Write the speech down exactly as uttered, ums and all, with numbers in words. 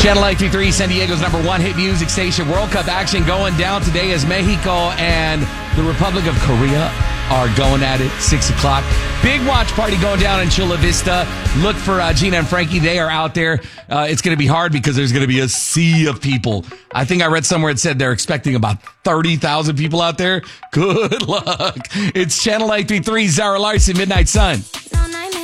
Channel eighty-three, San Diego's number one hit music station. World Cup action going down today as Mexico and the Republic of Korea are going at it, six o'clock. Big watch party going down in Chula Vista. Look for uh, Gina and Frankie. They are out there. Uh, it's going to be hard because there's going to be a sea of people. I think I read somewhere it said they're expecting about thirty thousand people out there. Good luck. It's Channel eighty-three, Zara Larson, Midnight Sun.